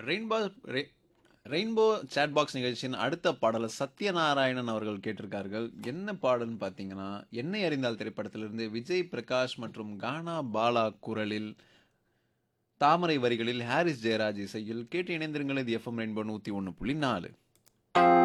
Rainbow ரெ rainbow chat box நிகழ்ச்சியின் அடுத்த பாடல சத்யநாராயணன் அவர்கள் கேட்டிருக்கார்கள். என்ன பாடல்ன்னு பார்த்தீங்கன்னா, "என்னை அறிந்தால்" திரைப்படத்திலிருந்து விஜய் பிரகாஷ் மற்றும் கானா பாலா குரலில், தாமரை வரிகளில் ஹாரிஸ் ஜெயராஜ் இசையில் கேட்டு இணைந்திருங்கள். இது எஃப்எம் ரெயின்போ 101.4.